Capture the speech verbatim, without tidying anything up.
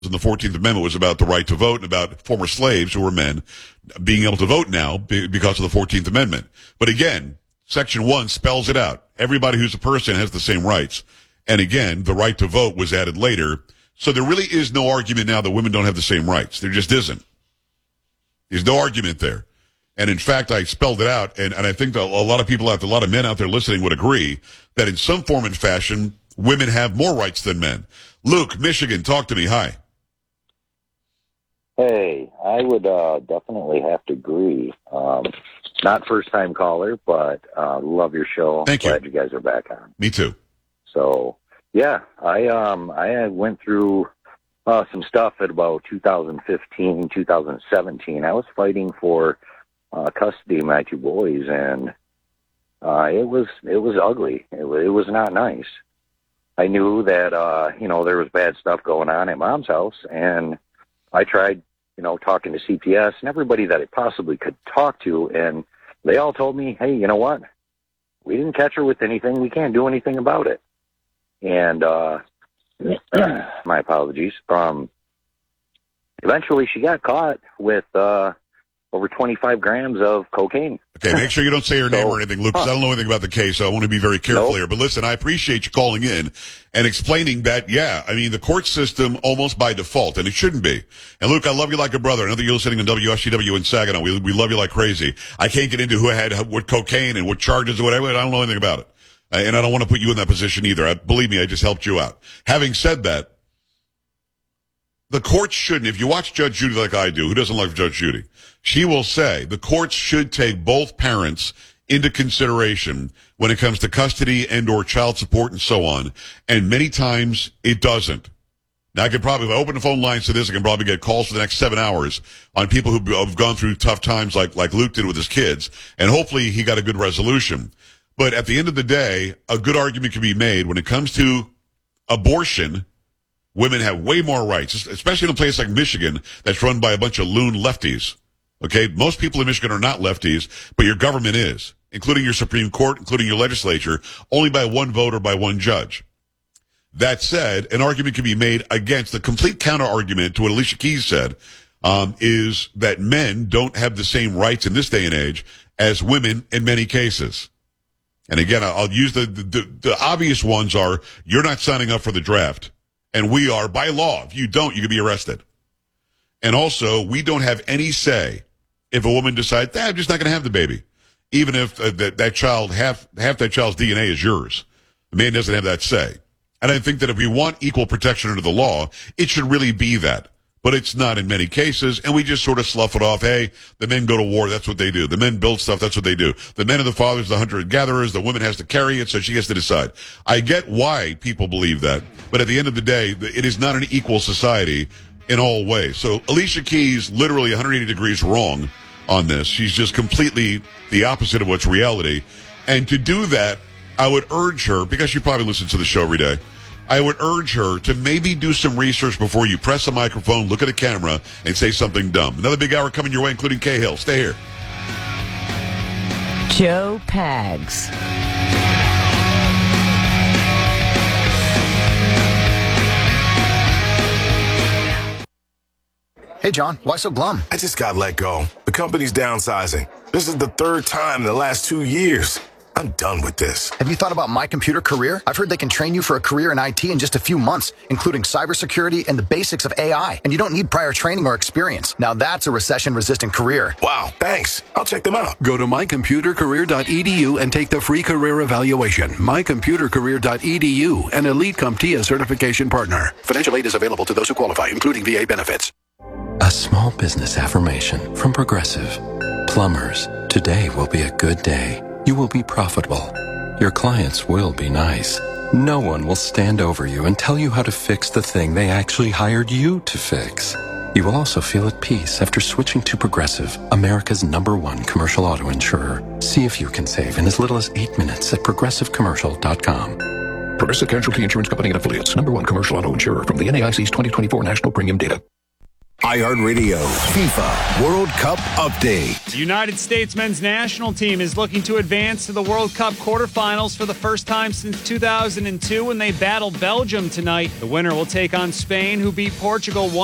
and the fourteenth Amendment was about the right to vote and about former slaves who were men being able to vote now because of the fourteenth Amendment. But again, Section one spells it out. Everybody who's a person has the same rights. And again, the right to vote was added later. So there really is no argument now that women don't have the same rights. There just isn't. There's no argument there. And in fact, I spelled it out, and, and I think that a lot of people out there, a lot of men out there listening would agree that in some form and fashion, women have more rights than men. Luke, Michigan, talk to me. Hi. Hey, I would uh, definitely have to agree. Um, not first-time caller, but uh, love your show. Thank you. Glad you guys are back on. Me too. So, yeah, I um I went through uh, some stuff at about two thousand fifteen, two thousand seventeen. I was fighting for uh, custody of my two boys, and uh, it was it was ugly. It, it was not nice. I knew that uh, you know there was bad stuff going on at Mom's house, and I tried you know talking to C P S and everybody that I possibly could talk to, and they all told me, hey, you know what? We didn't catch her with anything. We can't do anything about it. And uh, my apologies. Um, eventually, she got caught with uh, over twenty-five grams of cocaine. Okay, make sure you don't say her name So, or anything, Luke, 'cause huh. I don't know anything about the case, so I want to be very careful Nope. here. But listen, I appreciate you calling in and explaining that, yeah, I mean, the court system almost by default, and it shouldn't be. And Luke, I love you like a brother. I know that you're listening on W S C W in Saginaw. We, we love you like crazy. I can't get into who had what cocaine and what charges or whatever. I don't know anything about it. Uh, and I don't want to put you in that position either. I, believe me, I just helped you out. Having said that, the courts shouldn't, if you watch Judge Judy like I do, who doesn't like Judge Judy, she will say the courts should take both parents into consideration when it comes to custody and or child support and so on. And many times it doesn't. Now I could probably, if I open the phone lines to this, I can probably get calls for the next seven hours on people who have gone through tough times like, like Luke did with his kids. And hopefully he got a good resolution. But at the end of the day, a good argument can be made when it comes to abortion. Women have way more rights, especially in a place like Michigan that's run by a bunch of loon lefties. Okay, most people in Michigan are not lefties, but your government is, including your Supreme Court, including your legislature, only by one vote or by one judge. That said, an argument can be made against the complete counter argument to what Alicia Keys said, um, is that men don't have the same rights in this day and age as women in many cases. And again, I'll use the, the, the obvious ones are you're not signing up for the draft. And we are by law. If you don't, you can be arrested. And also, we don't have any say if a woman decides, eh, I'm just not going to have the baby. Even if uh, that, that child, half, half that child's D N A is yours. The man doesn't have that say. And I think that if we want equal protection under the law, it should really be that. But it's not in many cases, and we just sort of slough it off. Hey, the men go to war, that's what they do. The men build stuff, that's what they do. The men are the fathers, the hunter-gatherers, the woman has to carry it, so she has to decide. I get why people believe that, but at the end of the day, it is not an equal society in all ways. So Alicia Keys literally one hundred eighty degrees wrong on this. She's just completely the opposite of what's reality. And to do that, I would urge her, because she probably listens to the show every day, I would urge her to maybe do some research before you press the microphone, look at a camera, and say something dumb. Another big hour coming your way, including Cahill. Stay here. Joe Pags. Hey, John, why so glum? I just got let go. The company's downsizing. This is the third time in the last two years. I'm done with this. Have you thought about My Computer Career? I've heard they can train you for a career in I T in just a few months, including cybersecurity and the basics of A I. And you don't need prior training or experience. Now that's a recession-resistant career. Wow, thanks. I'll check them out. Go to my computer career dot e d u and take the free career evaluation. my computer career dot e d u, an elite CompTIA certification partner. Financial aid is available to those who qualify, including V A benefits. A small business affirmation from Progressive. Plumbers, today will be a good day. You will be profitable. Your clients will be nice. No one will stand over you and tell you how to fix the thing they actually hired you to fix. You will also feel at peace after switching to Progressive, America's number one commercial auto insurer. See if you can save in as little as eight minutes at progressive commercial dot com. Progressive Casualty Insurance Company and Affiliates, number one commercial auto insurer from the N A I C's twenty twenty-four National Premium Data. iHeartRadio FIFA World Cup Update. The United States men's national team is looking to advance to the World Cup quarterfinals for the first time since two thousand two when they battled Belgium tonight. The winner will take on Spain, who beat Portugal